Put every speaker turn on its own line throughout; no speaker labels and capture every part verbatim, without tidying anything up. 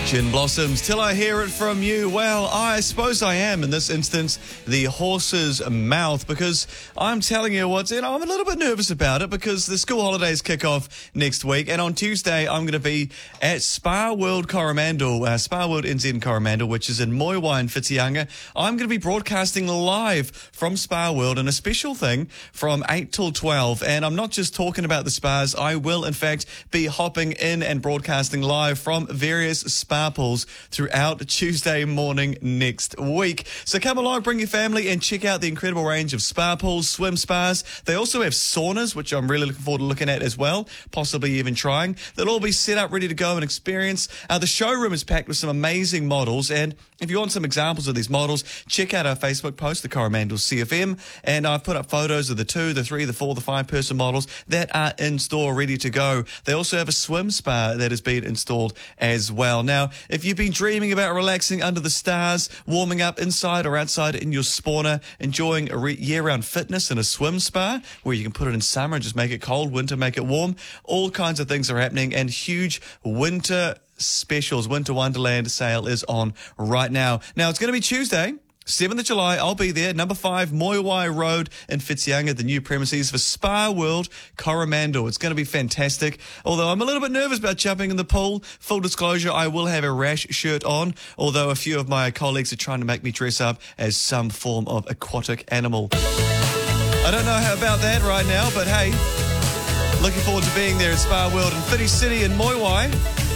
Gin Blossoms, Till I Hear It From You. Well, I suppose I am, in this instance, the horse's mouth, because I'm telling you what's in. I'm a little bit nervous about it because the school holidays kick off next week, and on Tuesday I'm going to be at Spa World Coromandel, uh, Spa World N Z in Coromandel, which is in Moiwai in Whitianga. I'm going to be broadcasting live from Spa World, and a special thing from eight till twelve, and I'm not just talking about the spas. I will, in fact, be hopping in and broadcasting live from various spa pools throughout Tuesday morning next week. So come along, bring your family and check out the incredible range of spa pools, swim spas. They also have saunas, which I'm really looking forward to looking at as well, possibly even trying. They'll all be set up, ready to go and experience. Uh, the showroom is packed with some amazing models, and if you want some examples of these models, check out our Facebook post, the Coromandel C F M, and I've put up photos of the two, the three, the four, the five person models that are in store, ready to go. They also have a swim spa that has been installed as well. Now, if you've been dreaming about relaxing under the stars, warming up inside or outside in your spawner, enjoying a re- year-round fitness in a swim spa where you can put it in summer and just make it cold, winter make it warm, all kinds of things are happening, and huge winter specials, Winter Wonderland sale is on right now. Now, it's going to be Tuesday, seventh of July. I'll be there, number five, Moiwai Road in Whitianga, the new premises for Spa World Coromandel. It's going to be fantastic, although I'm a little bit nervous about jumping in the pool. Full disclosure, I will have a rash shirt on, although a few of my colleagues are trying to make me dress up as some form of aquatic animal. I don't know how about that right now, but hey, looking forward to being there at Spa World in Whiti City in Moiwai.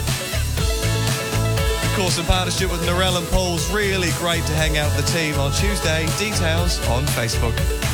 Of course, in partnership with Narelle and Pools. Really great to hang out with the team on Tuesday. Details on Facebook.